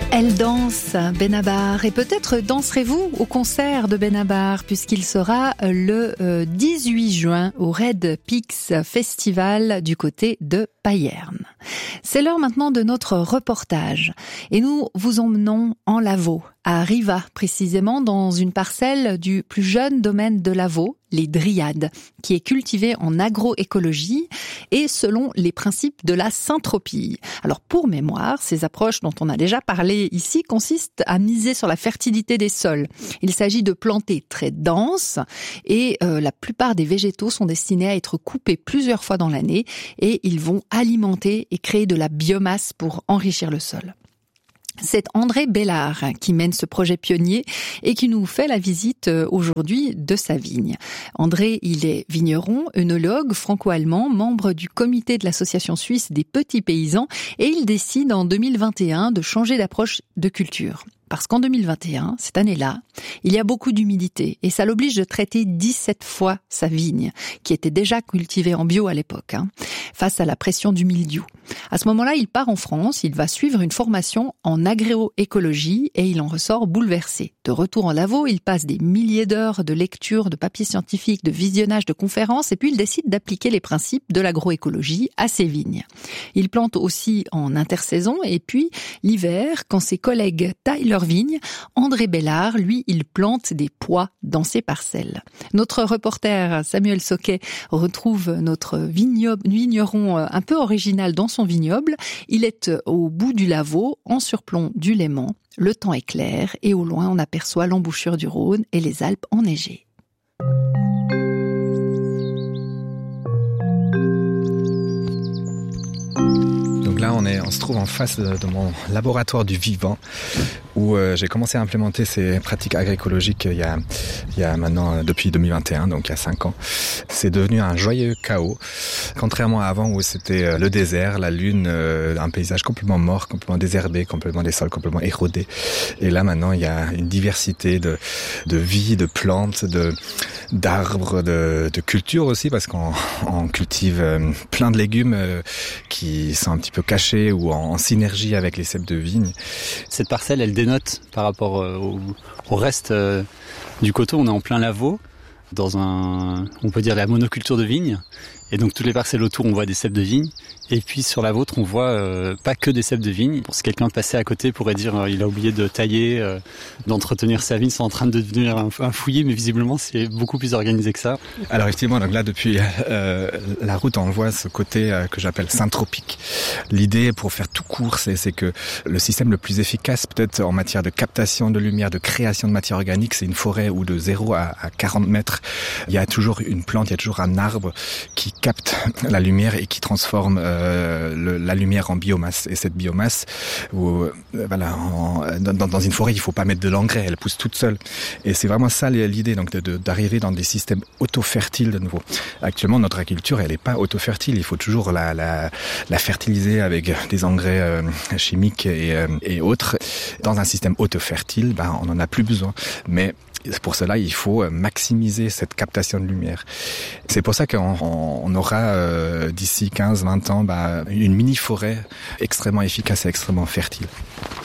Elle danse, Benabar, et peut-être danserez-vous au concert de Benabar puisqu'il sera le 18 juin au Red Peaks Festival du côté de Payerne. C'est l'heure maintenant de notre reportage et nous vous emmenons en Lavaux, à Riva précisément, dans une parcelle du plus jeune domaine de Lavaux, les Dryades, qui est cultivé en agroécologie et selon les principes de la syntropie. Alors pour mémoire, ces approches dont on a déjà parlé ici consistent à miser sur la fertilité des sols. Il s'agit de planter très denses et la plupart des végétaux sont destinés à être coupés plusieurs fois dans l'année et ils vont alimenter et créer de la biomasse pour enrichir le sol. C'est André Bellard qui mène ce projet pionnier et qui nous fait la visite aujourd'hui de sa vigne. André, il est vigneron, œnologue franco-allemand, membre du comité de l'association suisse des petits paysans et il décide en 2021 de changer d'approche de culture. Parce qu'en 2021, cette année-là, il y a beaucoup d'humidité et ça l'oblige de traiter 17 fois sa vigne, qui était déjà cultivée en bio à l'époque, face à la pression du mildiou. À ce moment-là, il part en France, il va suivre une formation en agroécologie et il en ressort bouleversé. De retour en Lavaux, il passe des milliers d'heures de lecture, de papiers scientifiques, de visionnage, de conférences et puis il décide d'appliquer les principes de l'agroécologie à ses vignes. Il plante aussi en intersaison et puis l'hiver, quand ses collègues taillent leurs vignes, André Bellard, lui, il plante des pois dans ses parcelles. Notre reporter Samuel Soquet retrouve notre vigneron un peu original dans son vignoble. Il est au bout du Lavaux, en surplomb du Léman. Le temps est clair et au loin on aperçoit l'embouchure du Rhône et les Alpes enneigées. Là, on se trouve en face de mon laboratoire du vivant où j'ai commencé à implémenter ces pratiques agroécologiques il y a maintenant depuis 2021, donc il y a 5 ans. C'est devenu un joyeux chaos, contrairement à avant où c'était le désert, la lune, un paysage complètement mort, complètement désherbé, complètement des sols complètement érodés. Et là maintenant, il y a une diversité de vie, de plantes, d'arbres, de cultures aussi, parce qu'on cultive plein de légumes qui sont un petit peu cachés ou en synergie avec les ceps de vigne. Cette parcelle, elle dénote par rapport au reste du coteau. On est en plein Lavaux, dans on peut dire la monoculture de vigne. Et donc toutes les parcelles autour, on voit des ceps de vigne. Et puis sur la vôtre, on voit pas que des ceps de vigne. Pour si quelqu'un passait à côté pourrait dire il a oublié de tailler, d'entretenir sa vigne, c'est en train de devenir un fouillis, mais visiblement c'est beaucoup plus organisé que ça. Alors effectivement, donc là depuis la route, on voit ce côté que j'appelle syntropique. L'idée, pour faire tout court, c'est que le système le plus efficace peut-être en matière de captation de lumière, de création de matière organique, c'est une forêt où de 0 à 40 mètres, il y a toujours une plante, il y a toujours un arbre qui capte la lumière et qui transforme la lumière en biomasse. Et cette biomasse, dans une forêt, il faut pas mettre de l'engrais, elle pousse toute seule. Et c'est vraiment ça l'idée, donc d'arriver dans des systèmes auto-fertiles de nouveau. Actuellement, notre agriculture, elle est pas auto-fertile. Il faut toujours la fertiliser avec des engrais chimiques et autres. Dans un système auto-fertile, on en a plus besoin. Mais pour cela, il faut maximiser cette captation de lumière. C'est pour ça qu'on aura d'ici 15-20 ans une mini-forêt extrêmement efficace et extrêmement fertile.